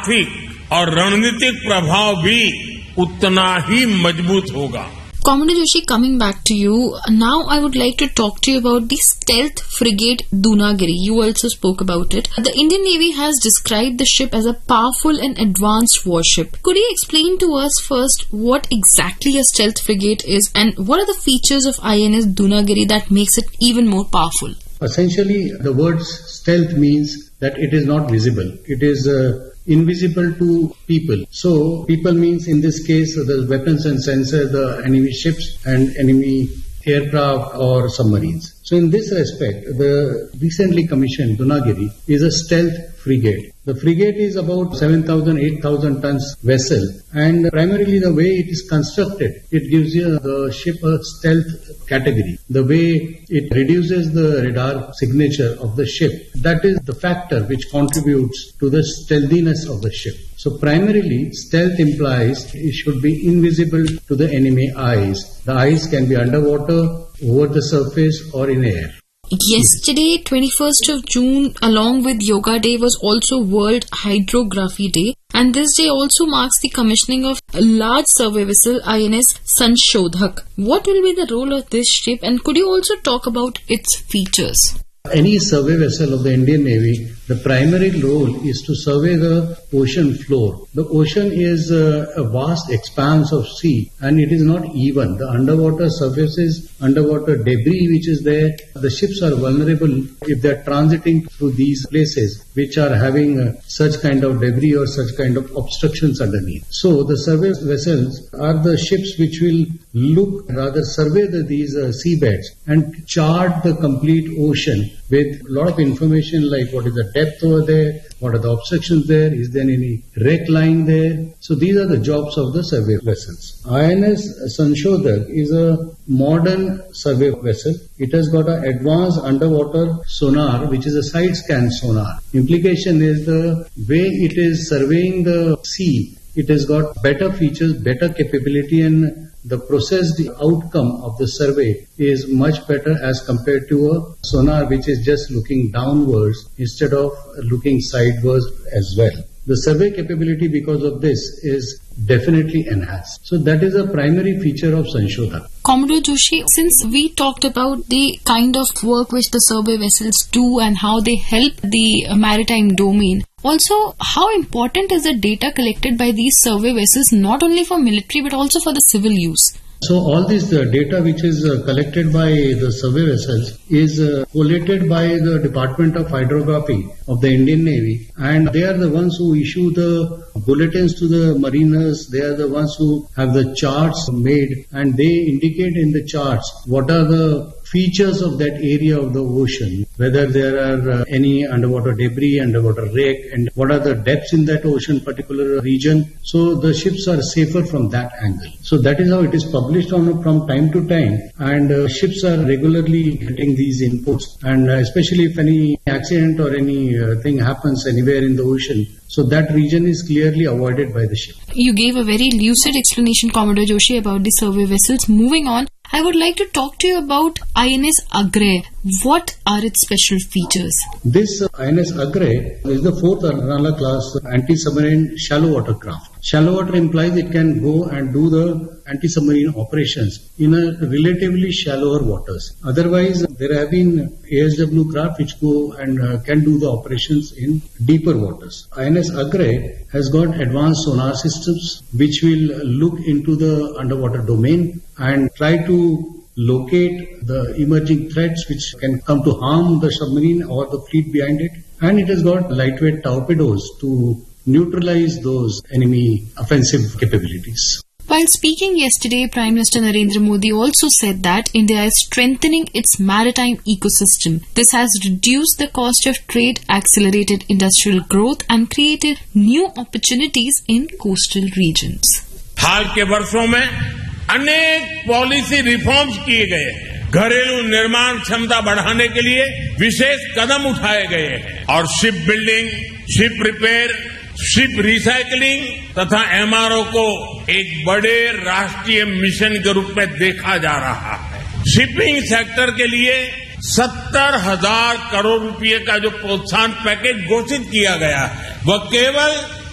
आर्थिक और रणनीतिक प्रभाव भी उतना ही मजबूत होगा। Commodore Joshi, coming back to you, now I would like to talk to you about the stealth frigate Dunagiri. You also spoke about it. The Indian Navy has described the ship as a powerful and advanced warship. Could you explain to us first what exactly a stealth frigate is and what are the features of INS Dunagiri that makes it even more powerful? Essentially, the word stealth means that it is not visible. It is invisible to people. So, people means in this case the weapons and sensors, the enemy ships and enemy aircraft or submarines. So, in this respect, the recently commissioned Dunagiri is a stealth frigate. The frigate is about 7,000, 8,000 tons vessel, and primarily the way it is constructed, it gives you the ship a stealth category. The way it reduces the radar signature of the ship, that is the factor which contributes to the stealthiness of the ship. So primarily, stealth implies it should be invisible to the enemy eyes. The eyes can be underwater, over the surface or in air. Yesterday, 21st of June, along with Yoga Day, was also World Hydrography Day. And this day also marks the commissioning of a large survey vessel, INS Sanshodhak. What will be the role of this ship and could you also talk about its features? Any survey vessel of the Indian Navy, the primary role is to survey the ocean floor. The ocean is a vast expanse of sea and it is not even. The underwater surfaces, underwater debris which is there, the ships are vulnerable if they are transiting through these places which are having such kind of debris or such kind of obstructions underneath. So the survey vessels are the ships which will survey these seabeds and chart the complete ocean with a lot of information like what is the depth over there, what are the obstructions there, is there any wreck line there. So these are the jobs of the survey vessels. INS Sanshodhak is a modern survey vessel. It has got an advanced underwater sonar which is a side scan sonar. Implication is the way it is surveying the sea. It has got better features, better capability and the processed outcome of the survey is much better as compared to a sonar which is just looking downwards instead of looking sideways as well. The survey capability because of this is definitely enhanced. So that is a primary feature of Sanshodhak. Commodore Joshi, since we talked about the kind of work which the survey vessels do and how they help the maritime domain, also how important is the data collected by these survey vessels not only for military but also for the civil use? So all this data which is collected by the survey vessels is collated by the Department of Hydrography of the Indian Navy and they are the ones who issue the bulletins to the mariners. They are the ones who have the charts made and they indicate in the charts what are the features of that area of the ocean, whether there are any underwater debris, underwater wreck, and what are the depths in that ocean particular region. So the ships are safer from that angle. So that is how it is published from time to time, and ships are regularly getting these inputs. And especially if any accident or any thing happens anywhere in the ocean, so that region is clearly avoided by the ship. You gave a very lucid explanation, Commodore Joshi, about the survey vessels. Moving on, I would like to talk to you about INS Agray. What are its special features? This INS Agray is the 4th Arnala class anti-submarine shallow water craft. Shallow water implies it can go and do the anti-submarine operations in a relatively shallower waters. Otherwise, there have been ASW craft which go and can do the operations in deeper waters. INS Agray has got advanced sonar systems which will look into the underwater domain and try to locate the emerging threats which can come to harm the submarine or the fleet behind it. And it has got lightweight torpedoes to neutralize those enemy offensive capabilities. While speaking yesterday, Prime Minister Narendra Modi also said that India is strengthening its maritime ecosystem. This has reduced the cost of trade, accelerated industrial growth and created new opportunities in coastal regions. हाल के वर्षों में अनेक policy reforms किए गए हैं। घरेलू निर्माण क्षमता बढ़ाने के लिए विशेष कदम उठाए गए हैं और ship building, ship repair, ship recycling तथा एमआरओ को एक बड़े राष्ट्रीय मिशन के रूप में देखा जा रहा है। शिपिंग सेक्टर के लिए 70,000 करोड़ रुपए का जो प्रोत्साहन पैकेज घोषित किया गया है वह केवल